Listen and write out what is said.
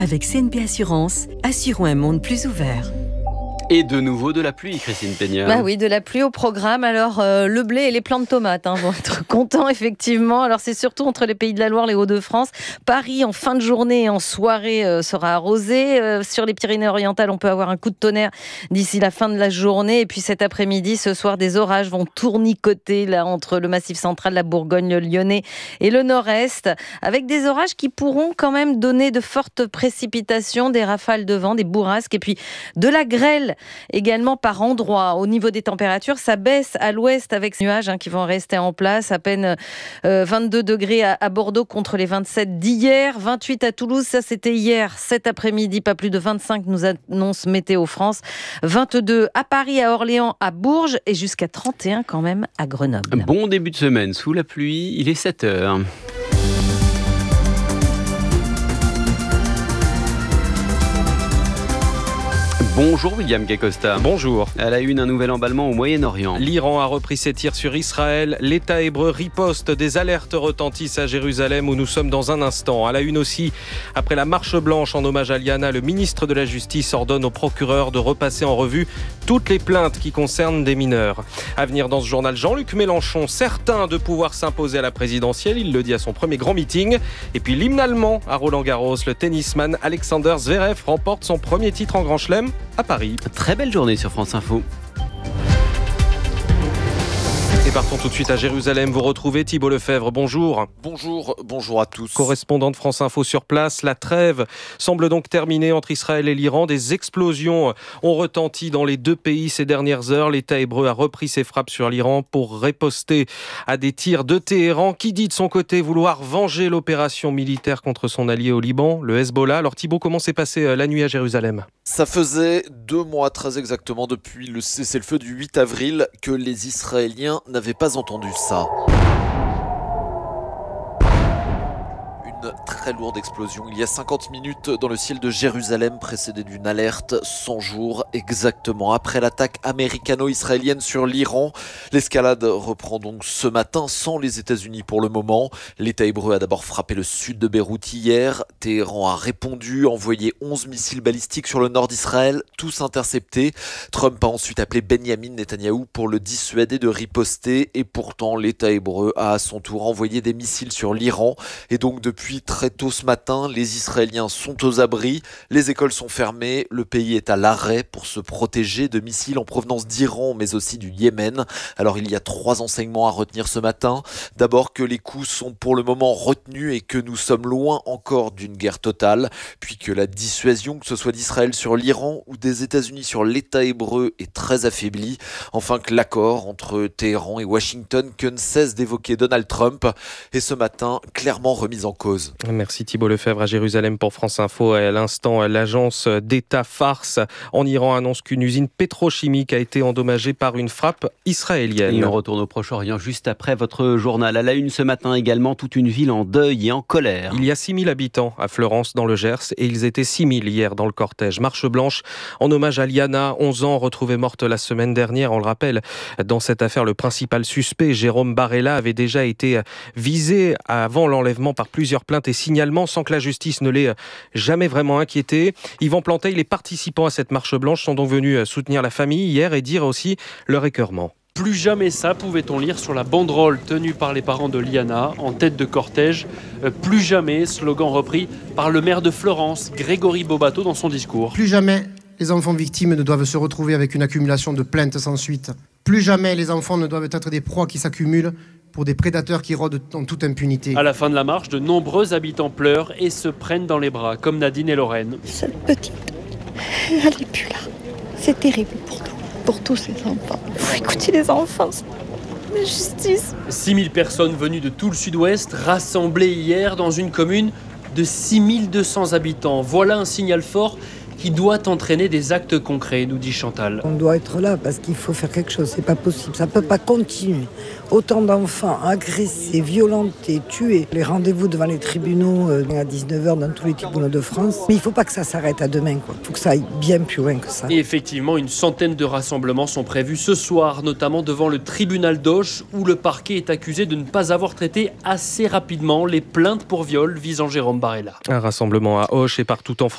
Avec CNP Assurance, assurons un monde plus ouvert. Et de nouveau de la pluie, Christine Peignard. Bah oui, de la pluie au programme. Alors, le blé et les plants de tomates vont être contents, effectivement. Alors, c'est surtout entre les Pays de la Loire, les Hauts-de-France. Paris, en fin de journée et en soirée, sera arrosé. Sur les Pyrénées-Orientales, on peut avoir un coup de tonnerre d'ici la fin de la journée. Et puis, cet après-midi, ce soir, des orages vont tournicoter là, entre le Massif central, la Bourgogne, le Lyonnais et le Nord-Est, avec des orages qui pourront quand même donner de fortes précipitations, des rafales de vent, des bourrasques et puis de la grêle également par endroits. Au niveau des températures, ça baisse à l'ouest avec ces nuages qui vont rester en place. À peine 22 degrés à Bordeaux contre les 27 d'hier, 28 à Toulouse, ça c'était hier. Cet après-midi, pas plus de 25 nous annonce Météo France. 22 à Paris, à Orléans, à Bourges et jusqu'à 31 quand même à Grenoble. Bon début de semaine sous la pluie, il est 7h. Bonjour William Cacosta. Bonjour. À la une, un nouvel emballement au Moyen-Orient. L'Iran a repris ses tirs sur Israël. L'État hébreu riposte. Des alertes retentissent à Jérusalem où nous sommes dans un instant. À la une aussi, après la marche blanche en hommage à Liana, le ministre de la Justice ordonne au procureur de repasser en revue toutes les plaintes qui concernent des mineurs. À venir dans ce journal, Jean-Luc Mélenchon, certain de pouvoir s'imposer à la présidentielle. Il le dit à son premier grand meeting. Et puis l'hymne allemand à Roland-Garros. Le tennisman Alexander Zverev remporte son premier titre en Grand Chelem à Paris. Très belle journée sur France Info. Et partons tout de suite à Jérusalem. Vous retrouvez Thibault Lefebvre. Bonjour. Bonjour à tous. Correspondant de France Info sur place, la trêve semble donc terminée entre Israël et l'Iran. Des explosions ont retenti dans les deux pays ces dernières heures. L'État hébreu a repris ses frappes sur l'Iran pour riposter à des tirs de Téhéran, qui dit de son côté vouloir venger l'opération militaire contre son allié au Liban, le Hezbollah. Alors Thibault, comment s'est passée la nuit à Jérusalem ? Ça faisait 2 mois très exactement depuis le cessez-le-feu du 8 avril que les Israéliens n'avaient pas entendu ça. Une très lourde explosion il y a 50 minutes dans le ciel de Jérusalem, précédée d'une alerte 100 jours exactement après l'attaque américano-israélienne sur l'Iran. L'escalade reprend donc ce matin sans les États-Unis pour le moment. L'État hébreu a d'abord frappé le sud de Beyrouth hier. Téhéran a répondu, envoyé 11 missiles balistiques sur le nord d'Israël, tous interceptés. Trump a ensuite appelé Benjamin Netanyahou pour le dissuader de riposter, et pourtant l'État hébreu a à son tour envoyé des missiles sur l'Iran. Et donc depuis très tôt ce matin, les Israéliens sont aux abris, les écoles sont fermées, le pays est à l'arrêt pour se protéger de missiles en provenance d'Iran mais aussi du Yémen. Alors il y a 3 enseignements à retenir ce matin. D'abord que les coups sont pour le moment retenus et que nous sommes loin encore d'une guerre totale, puis que la dissuasion, que ce soit d'Israël sur l'Iran ou des États-Unis sur l'État hébreu, est très affaiblie. Enfin que l'accord entre Téhéran et Washington que ne cesse d'évoquer Donald Trump est ce matin clairement remis en cause. Merci Thibault Lefebvre à Jérusalem pour France Info. À l'instant, l'agence d'État Fars en Iran annonce qu'une usine pétrochimique a été endommagée par une frappe israélienne. Et on retourne au Proche-Orient juste après votre journal. À la une ce matin également, toute une ville en deuil et en colère. Il y a 6000 habitants à Fleurance dans le Gers et ils étaient 6000 hier dans le cortège. Marche blanche en hommage à Liana, 11 ans, retrouvée morte la semaine dernière. On le rappelle, dans cette affaire, le principal suspect, Jérôme Barella, avait déjà été visé avant l'enlèvement par plusieurs plaintes et signalements sans que la justice ne l'ait jamais vraiment inquiété. Yvan Planteil, les participants à cette marche blanche sont donc venus soutenir la famille hier et dire aussi leur écœurement. Plus jamais ça, pouvait-on lire sur la banderole tenue par les parents de Liana en tête de cortège. Plus jamais, slogan repris par le maire de Fleurance, Grégory Bobato, dans son discours. Plus jamais les enfants victimes ne doivent se retrouver avec une accumulation de plaintes sans suite. Plus jamais les enfants ne doivent être des proies qui s'accumulent pour des prédateurs qui rôdent en toute impunité. À la fin de la marche, de nombreux habitants pleurent et se prennent dans les bras, comme Nadine et Lorraine. Cette petite, elle n'est plus là. C'est terrible pour nous, pour tous ces enfants. Il faut écouter les enfants. La justice. 6000 personnes venues de tout le sud-ouest, rassemblées hier dans une commune de 6200 habitants. Voilà un signal fort qui doit entraîner des actes concrets, nous dit Chantal. On doit être là parce qu'il faut faire quelque chose, c'est pas possible, ça peut pas continuer. Autant d'enfants agressés, violentés, tués. Les rendez-vous devant les tribunaux à 19h dans tous les tribunaux de France. Mais il faut pas que ça s'arrête à demain, quoi. Il faut que ça aille bien plus loin que ça. Et effectivement, une centaine de rassemblements sont prévus ce soir, notamment devant le tribunal d'Auch, où le parquet est accusé de ne pas avoir traité assez rapidement les plaintes pour viol visant Jérôme Barella. Un rassemblement à Auch et partout en France.